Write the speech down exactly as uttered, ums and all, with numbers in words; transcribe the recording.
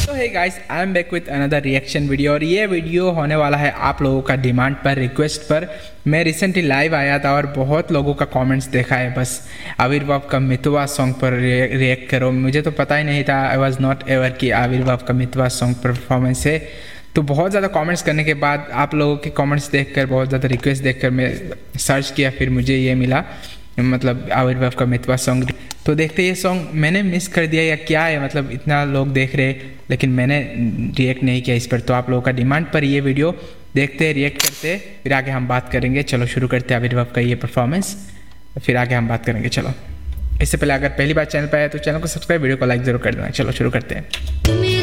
तो hey guys, I am back with another reaction video और ये वीडियो होने वाला है आप लोगों का डिमांड पर, रिक्वेस्ट पर। मैं रिसेंटली लाइव आया था और बहुत लोगों का कमेंट्स देखा है, बस आविर्भाव का मितवा सॉन्ग पर रिएक्ट करो। मुझे तो पता ही नहीं था, आई वॉज नॉट एवर कि आविर्भाव का मितवा सॉन्ग परफॉर्मेंस है। तो बहुत ज़्यादा कमेंट्स करने के बाद, आप लोगों के कमेंट्स देखकर, बहुत ज़्यादा रिक्वेस्ट देखकर मैं सर्च किया, फिर मुझे ये मिला, मतलब आविर्भाव का मितवा सॉन्ग। तो देखते ये सॉन्ग मैंने मिस कर दिया या क्या है, मतलब इतना लोग देख रहे लेकिन मैंने रिएक्ट नहीं किया इस पर। तो आप लोगों का डिमांड पर ये वीडियो देखते हैं, रिएक्ट करते हैं, फिर आगे हम बात करेंगे। चलो शुरू करते हैं आविर्भाव का ये परफॉर्मेंस, फिर आगे हम बात करेंगे। चलो, इससे पहले अगर पहली बार चैनल पर आए तो चैनल को सब्सक्राइब, वीडियो को लाइक जरूर कर देना। चलो शुरू करते हैं।